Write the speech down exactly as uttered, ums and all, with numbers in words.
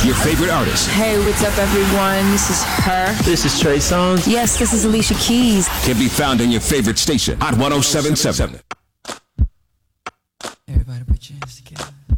your favorite artists. Hey, what's up, everyone? This is her. This is Trey Songz. Yes, this is Alicia Keys. Can be found in your favorite station, Hot one oh seven point seven. Everybody put your hands together.